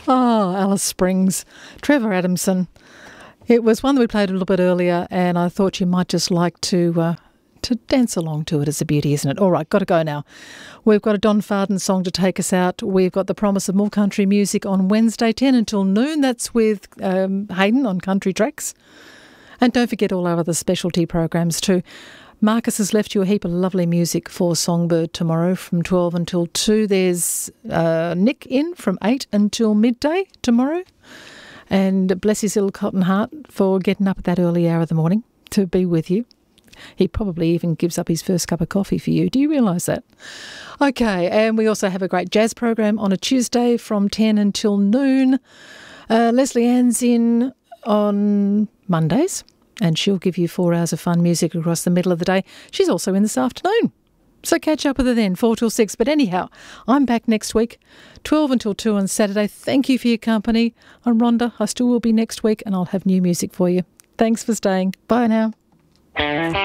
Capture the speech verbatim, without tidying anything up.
Oh, Alice Springs, Trevor Adamson. It was one that we played a little bit earlier, and I thought you might just like to uh, to dance along to it. It's a beauty, isn't it? All right, got to go now. We've got a Don Farden song to take us out. We've got the promise of more country music on Wednesday, ten until noon. That's with um, Hayden on Country Tracks. And don't forget all our other specialty programs too. Marcus has left you a heap of lovely music for Songbird tomorrow from twelve until two. There's uh, Nick in from eight until midday tomorrow. And bless his little cotton heart for getting up at that early hour of the morning to be with you. He probably even gives up his first cup of coffee for you. Do you realise that? Okay, and we also have a great jazz program on a Tuesday from ten until noon. Uh, Leslie Ann's in on Mondays, and she'll give you four hours of fun music across the middle of the day. She's also in this afternoon. So catch up with her then, four till six. But anyhow, I'm back next week, twelve until two on Saturday. Thank you for your company. I'm Rhonda. I still will be next week, and I'll have new music for you. Thanks for staying. Bye now.